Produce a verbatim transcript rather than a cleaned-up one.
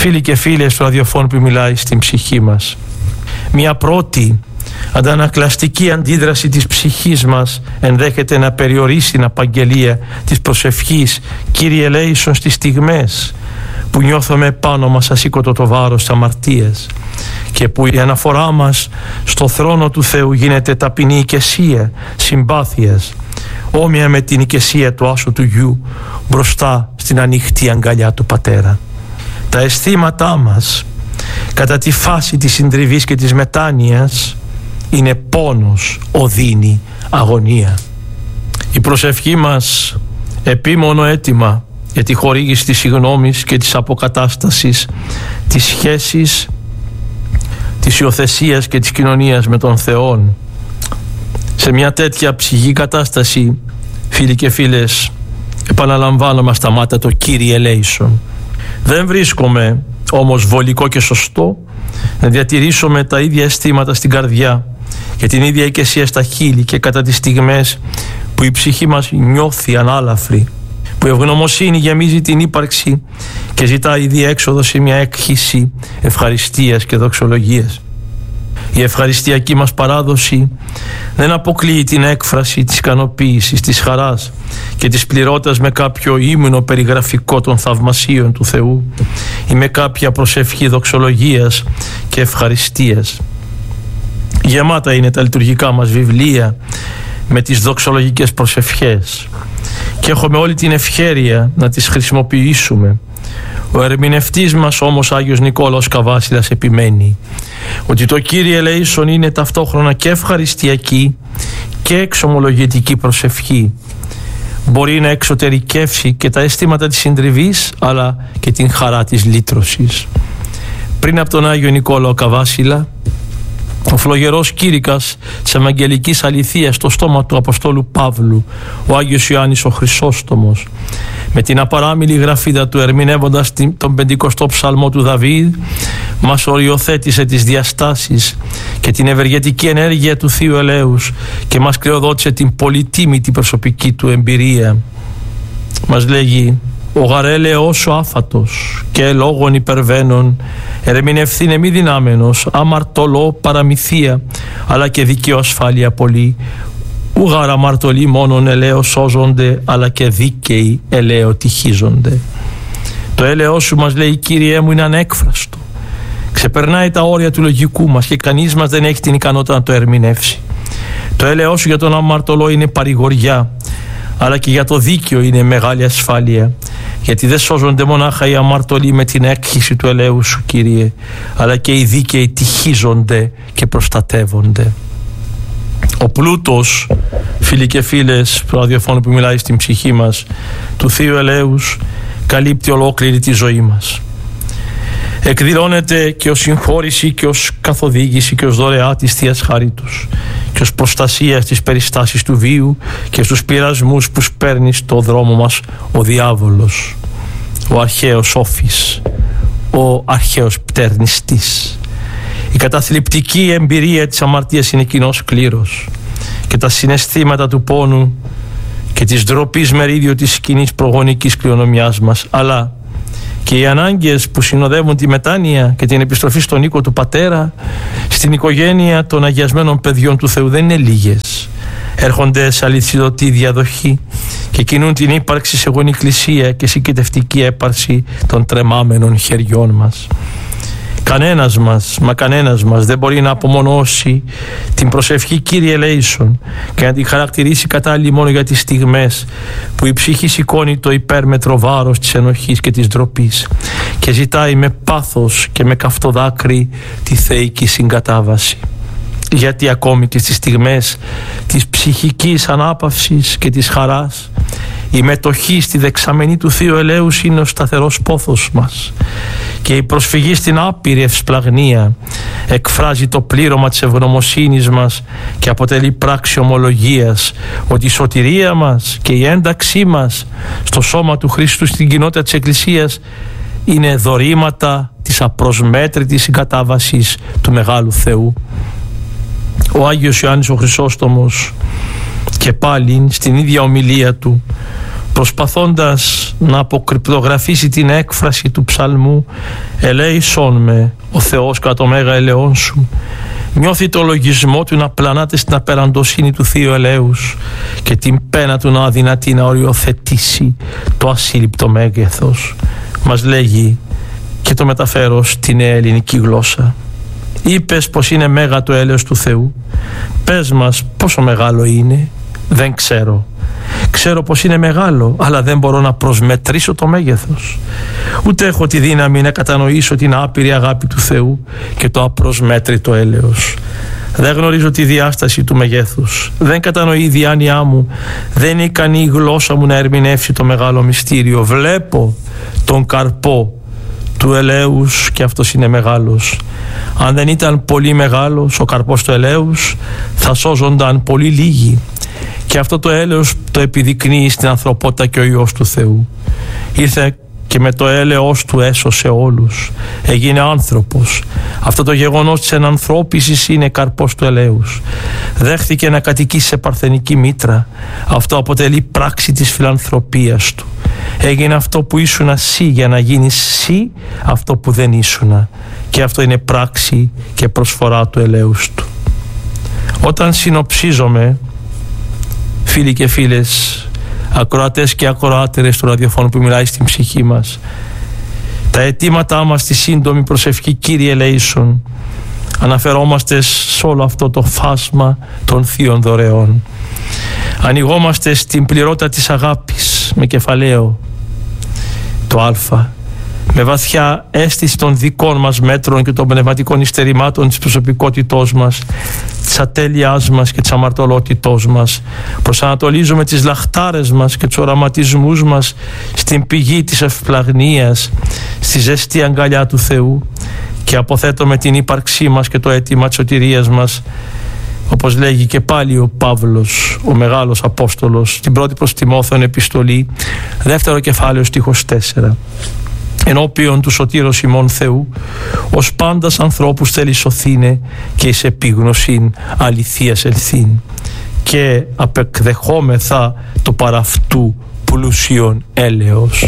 Φίλοι και φίλες του ραδιοφώνου που μιλάει στην ψυχή μας, μια πρώτη αντανακλαστική αντίδραση της ψυχής μας ενδέχεται να περιορίσει την απαγγελία της προσευχής «Κύριε ελέησον» στις στιγμές που νιώθουμε πάνω μας ασήκωτο το βάρος της αμαρτίας και που η αναφορά μας στο θρόνο του Θεού γίνεται ταπεινή οικεσία συμπάθειας, όμοια με την οικεσία του άσου του γιου μπροστά στην ανοιχτή αγκαλιά του Πατέρα. Τα αισθήματά μας κατά τη φάση της συντριβής και της μετάνοιας είναι πόνος, οδύνη, αγωνία. Η προσευχή μας επίμονο αίτημα για τη χορήγηση της συγγνώμης και της αποκατάστασης της σχέσης, της υιοθεσίας και της κοινωνίας με τον Θεό. Σε μια τέτοια ψυχική κατάσταση, φίλοι και φίλες, επαναλαμβάνομαι ασταμάτα το «Κύριε ελέησον». Δεν βρίσκομαι όμως βολικό και σωστό να διατηρήσουμε τα ίδια αισθήματα στην καρδιά και την ίδια οικεσία στα χείλη και κατά τις στιγμές που η ψυχή μας νιώθει ανάλαφρη, που η ευγνωμοσύνη γεμίζει την ύπαρξη και ζητάει διέξοδο σε μια έκχυση ευχαριστίας και δοξολογίας. Η ευχαριστιακή μας παράδοση δεν αποκλείει την έκφραση της ικανοποίησης, της χαράς και της πληρότητας με κάποιο ύμνο περιγραφικό των θαυμασίων του Θεού ή με κάποια προσευχή δοξολογίας και ευχαριστίας. Γεμάτα είναι τα λειτουργικά μας βιβλία με τις δοξολογικές προσευχές και έχουμε όλη την ευχέρεια να τις χρησιμοποιήσουμε. Ο ερμηνευτής μας όμως, Άγιος Νικόλαος Καβάσιλας, επιμένει ότι το «Κύριε ελέησον» είναι ταυτόχρονα και ευχαριστιακή και εξομολογητική προσευχή. Μπορεί να εξωτερικεύσει και τα αισθήματα της συντριβής αλλά και την χαρά της λύτρωσης. Πριν από τον Άγιο Νικόλαο Καβάσιλα, ο φλογερός κήρυκας της Ευαγγελικής Αληθείας στο στόμα του Αποστόλου Παύλου, ο Άγιος Ιωάννης ο Χρυσόστομος, με την απαράμιλη γραφίδα του ερμηνεύοντας τον πεντηκοστό ψαλμό του Δαβίδ, μας οριοθέτησε τις διαστάσεις και την ευεργετική ενέργεια του Θείου Ελέους και μας κληροδότησε την πολυτίμητη προσωπική του εμπειρία. Μας λέγει «Ο γαρέλεος ο άφατος και λόγων υπερβαίνων ερμηνευθύνε μη δυνάμενος, αμαρτωλό παραμυθία, αλλά και δικαιό ασφάλεια πολύ. Ουγαρ αμαρτωλοί μόνον ελαίο σώζονται, αλλά και δίκαιοι ελαίο τυχίζονται». Το έλεος σου, μας λέει, Κύριέ μου, είναι ανέκφραστο. Ξεπερνάει τα όρια του λογικού μας και κανείς μας δεν έχει την ικανότητα να το ερμηνεύσει. Το έλεος σου για τον αμαρτωλό είναι παρηγοριά, αλλά και για το δίκαιο είναι μεγάλη ασφάλεια, γιατί δεν σώζονται μονάχα οι αμαρτωλοί με την έκχυση του ελέου σου, Κύριε, αλλά και οι δίκαιοι τυχίζονται και προστατεύονται. Ο πλούτος, φίλοι και φίλες του ραδιοφώνου που μιλάει στην ψυχή μας, του Θείου Ελέους, καλύπτει ολόκληρη τη ζωή μας. Εκδηλώνεται και ως συγχώρηση και ως καθοδήγηση και ως δωρεά της Θείας Χαρίτος και ως προστασία στις περιστάσεις του βίου και στους πειρασμούς που σπέρνει στο δρόμο μας ο διάβολος, ο αρχαίος όφης, ο αρχαίος πτερνιστής. Η καταθλιπτική εμπειρία της αμαρτίας είναι κοινός κλήρος και τα συναισθήματα του πόνου και της ντροπής μερίδιο της κοινής προγονικής κληρονομιάς μας, αλλά και οι ανάγκες που συνοδεύουν τη μετάνοια και την επιστροφή στον οίκο του Πατέρα, στην οικογένεια των αγιασμένων παιδιών του Θεού, δεν είναι λίγες. Έρχονται σε αληθιδωτή διαδοχή και κινούν την ύπαρξη σε γονικλησία και συγκητευτική έπαρση των τρεμάμενων χεριών μας. Κανένας μας, μα κανένας μας δεν μπορεί να απομονώσει την προσευχή Κύριε ελέησον και να την χαρακτηρίσει κατάλληλη μόνο για τις στιγμές που η ψυχή σηκώνει το υπέρμετρο βάρος της ενοχής και της ντροπής και ζητάει με πάθος και με καυτό δάκρυ τη θεϊκή συγκατάβαση. Γιατί ακόμη και στις στιγμές της ψυχικής ανάπαυσης και της χαράς, η μετοχή στη δεξαμενή του Θείου Ελέους είναι ο σταθερός πόθος μας και η προσφυγή στην άπειρη ευσπλαγνία εκφράζει το πλήρωμα της ευγνωμοσύνης μας και αποτελεί πράξη ομολογίας ότι η σωτηρία μας και η ένταξή μας στο σώμα του Χριστού στην κοινότητα της Εκκλησίας είναι δωρήματα της απροσμέτρητης συγκατάβασης του Μεγάλου Θεού. Ο Άγιος Ιωάννης ο Χρυσόστομος και πάλι στην ίδια ομιλία του προσπαθώντας να αποκρυπτογραφήσει την έκφραση του ψαλμού «Ελέησόν με, ο Θεός κατά το μέγα ελαιόν σου», νιώθει το λογισμό του να πλανάται στην απεραντοσύνη του Θείου Ελέους και την πένα του να αδυνατεί να οριοθετήσει το ασύλληπτο μέγεθος. Μας λέγει, και το μεταφέρω στην ελληνική γλώσσα: «Είπες πως είναι μέγα το έλεος του Θεού. Πες μας πόσο μεγάλο είναι». «Δεν ξέρω. Ξέρω πως είναι μεγάλο, αλλά δεν μπορώ να προσμετρήσω το μέγεθος. Ούτε έχω τη δύναμη να κατανοήσω την άπειρη αγάπη του Θεού και το απροσμέτρητο έλεος. Δεν γνωρίζω τη διάσταση του μεγέθους. Δεν κατανοεί η διάνοιά μου. Δεν είναι ικανή η γλώσσα μου να ερμηνεύσει το μεγάλο μυστήριο. Βλέπω τον καρπό του ελέους και αυτός είναι μεγάλος. Αν δεν ήταν πολύ μεγάλος ο καρπός του ελέους, θα σώζονταν πολύ λίγοι. Και αυτό το έλεος το επιδεικνύει στην ανθρωπότητα και ο Υιός του Θεού. Ήρθε και με το έλεος του έσωσε όλους. Έγινε άνθρωπος. Αυτό το γεγονός της ενανθρώπισης είναι καρπός του ελέους. Δέχθηκε να κατοικήσει σε παρθενική μήτρα. Αυτό αποτελεί πράξη της φιλανθρωπίας του. Έγινε αυτό που ήσουνα εσύ για να γίνεις εσύ αυτό που δεν ήσουνα. Και αυτό είναι πράξη και προσφορά του ελέους του. Όταν συνοψίζομαι, φίλοι και φίλες, ακροατές και ακροάτερες του ραδιοφώνου που μιλάει στην ψυχή μας, τα αιτήματά μας στη σύντομη προσευχή «Κύριε ελέησον», αναφερόμαστε σε όλο αυτό το φάσμα των θείων δωρεών. Ανοιγόμαστε στην πληρότητα της αγάπης με κεφαλαίο το Α, με βαθιά αίσθηση των δικών μας μέτρων και των πνευματικών υστερημάτων της προσωπικότητός μας, της ατέλειάς μας και της αμαρτωλότητός μας. Προσανατολίζουμε τις λαχτάρες μας και τους οραματισμούς μας στην πηγή της ευπλαγνίας, στη ζεστή αγκαλιά του Θεού, και αποθέτουμε την ύπαρξή μας και το αίτημα της σωτηρίας μας, όπως λέγει και πάλι ο Παύλος, ο μεγάλος Απόστολος, στην πρώτη προς Τιμόθεον επιστολή, δεύτερο κεφάλαιο, στίχος τέσσερα. Ενώπιον του σωτήρος ημών Θεού, ως πάντας ανθρώπους θέλει σωθήνε και εις επίγνωσιν αληθείας ελθύν, και απεκδεχόμεθα το παραυτού πλουσίον έλεος.